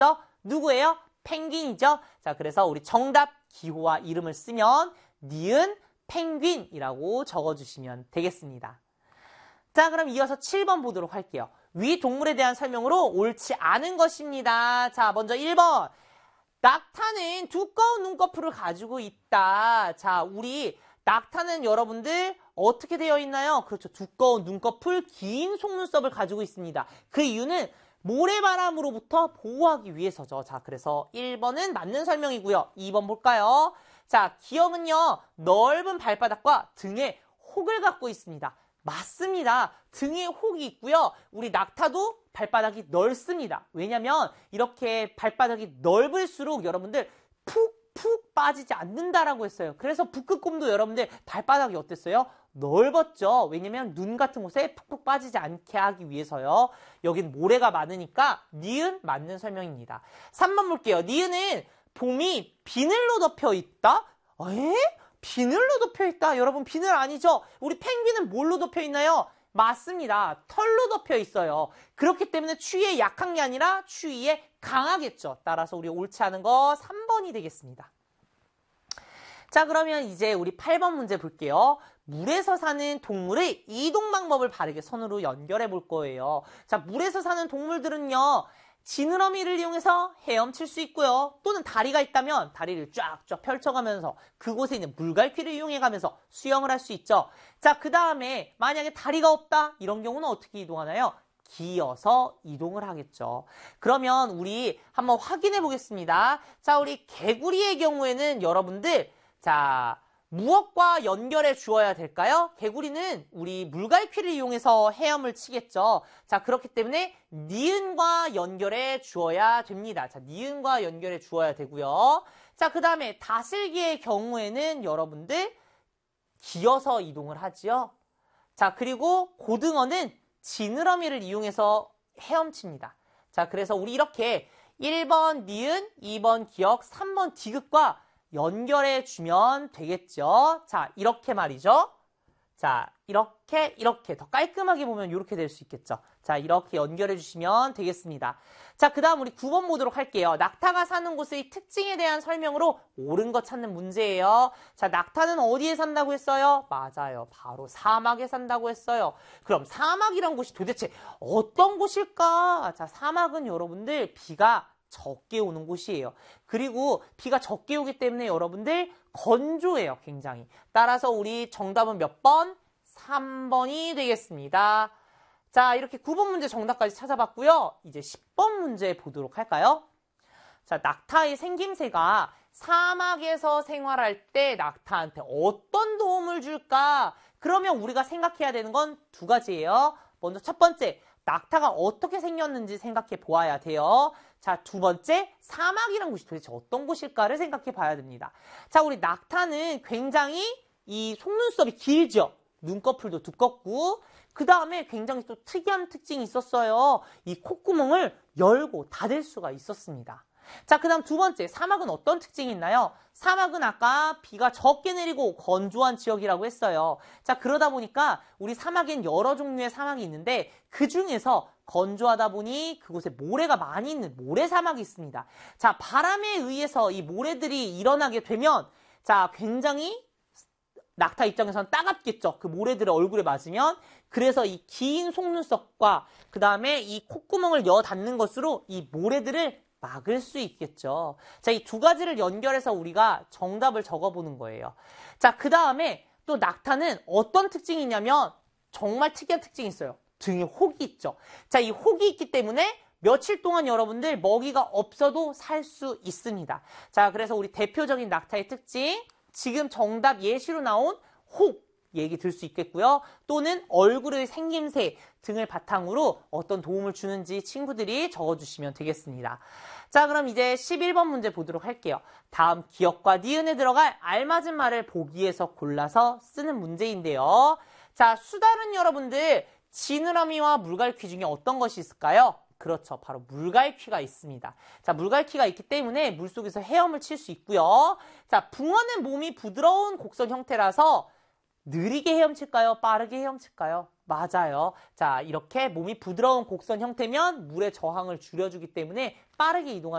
있어? 누구예요? 펭귄이죠. 자, 그래서 우리 정답 기호와 이름을 쓰면 니은 펭귄이라고 적어주시면 되겠습니다. 자, 그럼 이어서 7번 보도록 할게요. 위 동물에 대한 설명으로 옳지 않은 것입니다. 자, 먼저 1번. 낙타는 두꺼운 눈꺼풀을 가지고 있다. 자, 우리 낙타는 여러분들 어떻게 되어 있나요? 그렇죠. 두꺼운 눈꺼풀, 긴 속눈썹을 가지고 있습니다. 그 이유는 모래바람으로부터 보호하기 위해서죠. 자, 그래서 1번은 맞는 설명이고요. 2번 볼까요? 자, 기억은요. 넓은 발바닥과 등에 혹을 갖고 있습니다. 맞습니다. 등에 혹이 있고요. 우리 낙타도 발바닥이 넓습니다. 왜냐면 이렇게 발바닥이 넓을수록 여러분들 푹 빠지지 않는다라고 했어요. 그래서 북극곰도 여러분들 발바닥이 어땠어요? 넓었죠. 왜냐면 눈 같은 곳에 푹푹 빠지지 않게 하기 위해서요. 여긴 모래가 많으니까 니은 맞는 설명입니다. 3번 볼게요. 니은은 봄이 비늘로 덮여 있다? 에? 비늘로 덮여 있다. 여러분 비늘 아니죠? 우리 펭귄은 뭘로 덮여 있나요? 맞습니다. 털로 덮여 있어요. 그렇기 때문에 추위에 약한 게 아니라 추위에 강하겠죠. 따라서 우리 옳지 않은 거 3번이 되겠습니다. 자, 그러면 이제 우리 8번 문제 볼게요. 물에서 사는 동물의 이동 방법을 바르게 선으로 연결해 볼 거예요. 자, 물에서 사는 동물들은요. 지느러미를 이용해서 헤엄칠 수 있고요. 또는 다리가 있다면 다리를 쫙쫙 펼쳐가면서 그곳에 있는 물갈퀴를 이용해가면서 수영을 할 수 있죠. 자, 그 다음에 만약에 다리가 없다 이런 경우는 어떻게 이동하나요? 기어서 이동을 하겠죠. 그러면 우리 한번 확인해 보겠습니다. 자, 우리 개구리의 경우에는 여러분들 자, 무엇과 연결해 주어야 될까요? 개구리는 우리 물갈퀴를 이용해서 헤엄을 치겠죠. 자, 그렇기 때문에 니은과 연결해 주어야 됩니다. 자, 니은과 연결해 주어야 되고요. 자, 그 다음에 다슬기의 경우에는 여러분들 기어서 이동을 하지요. 자, 그리고 고등어는 지느러미를 이용해서 헤엄칩니다. 자, 그래서 우리 이렇게 1번 니은, 2번 기역, 3번 디귿과 연결해 주면 되겠죠. 자, 이렇게 말이죠. 자, 이렇게 더 깔끔하게 보면 이렇게 될 수 있겠죠. 자, 이렇게 연결해 주시면 되겠습니다. 자, 그 다음 우리 9번 보도록 할게요. 낙타가 사는 곳의 특징에 대한 설명으로 옳은 것 찾는 문제예요. 자, 낙타는 어디에 산다고 했어요? 맞아요. 바로 사막에 산다고 했어요. 그럼 사막이란 곳이 도대체 어떤 곳일까? 자, 사막은 여러분들 비가 적게 오는 곳이에요. 그리고 비가 적게 오기 때문에 여러분들 건조해요. 굉장히. 따라서 우리 정답은 몇 번? 3번이 되겠습니다. 자, 이렇게 9번 문제 정답까지 찾아봤고요. 이제 10번 문제 보도록 할까요? 자, 낙타의 생김새가 사막에서 생활할 때 낙타한테 어떤 도움을 줄까? 그러면 우리가 생각해야 되는 건 두 가지예요. 먼저 첫 번째, 낙타가 어떻게 생겼는지 생각해 보아야 돼요. 자, 두 번째, 사막이란 곳이 도대체 어떤 곳일까를 생각해 봐야 됩니다. 자, 우리 낙타는 굉장히 이 속눈썹이 길죠. 눈꺼풀도 두껍고 그 다음에 굉장히 또 특이한 특징이 있었어요. 이 콧구멍을 열고 닫을 수가 있었습니다. 자, 그 다음 두 번째, 사막은 어떤 특징이 있나요? 사막은 아까 비가 적게 내리고 건조한 지역이라고 했어요. 자, 그러다 보니까 우리 사막엔 여러 종류의 사막이 있는데 그 중에서 건조하다 보니 그곳에 모래가 많이 있는 모래사막이 있습니다. 자, 바람에 의해서 이 모래들이 일어나게 되면 자, 굉장히 낙타 입장에서는 따갑겠죠. 그 모래들의 얼굴에 맞으면. 그래서 이 긴 속눈썹과 그 다음에 이 콧구멍을 여 닫는 것으로 이 모래들을 막을 수 있겠죠. 자, 이 두 가지를 연결해서 우리가 정답을 적어보는 거예요. 자, 그 다음에 또 낙타는 어떤 특징이 있냐면 정말 특이한 특징이 있어요. 등에 혹이 있죠. 자, 이 혹이 있기 때문에 며칠 동안 여러분들 먹이가 없어도 살 수 있습니다. 자, 그래서 우리 대표적인 낙타의 특징, 지금 정답 예시로 나온 혹 얘기 들 수 있겠고요. 또는 얼굴의 생김새 등을 바탕으로 어떤 도움을 주는지 친구들이 적어주시면 되겠습니다. 자, 그럼 이제 11번 문제 보도록 할게요. 다음 기역과 니은에 들어갈 알맞은 말을 보기에서 골라서 쓰는 문제인데요. 자, 수달은 여러분들 지느러미와 물갈퀴 중에 어떤 것이 있을까요? 그렇죠. 바로 물갈퀴가 있습니다. 자, 물갈퀴가 있기 때문에 물속에서 헤엄을 칠 수 있고요. 자, 붕어는 몸이 부드러운 곡선 형태라서 느리게 헤엄칠까요? 빠르게 헤엄칠까요? 맞아요. 자, 이렇게 몸이 부드러운 곡선 형태면 물의 저항을 줄여주기 때문에 빠르게 이동하는